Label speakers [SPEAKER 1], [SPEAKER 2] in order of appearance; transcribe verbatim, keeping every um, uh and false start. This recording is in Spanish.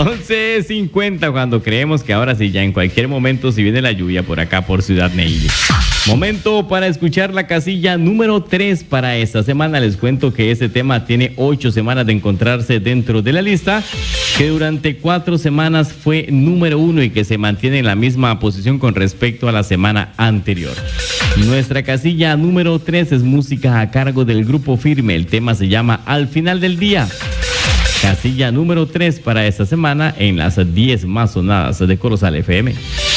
[SPEAKER 1] once cincuenta, cuando creemos que ahora sí, ya en cualquier momento, si viene la lluvia por acá, por Ciudad Neiva. Momento para escuchar la casilla número tres para esta semana. Les cuento que este tema tiene ocho semanas de encontrarse dentro de la lista, que durante cuatro semanas fue número uno y que se mantiene en la misma posición con respecto a la semana anterior. Nuestra casilla número tres es música a cargo del Grupo Firme. El tema se llama Al Final del Día. Casilla número tres para esta semana en las diez más sonadas de Corozal F M.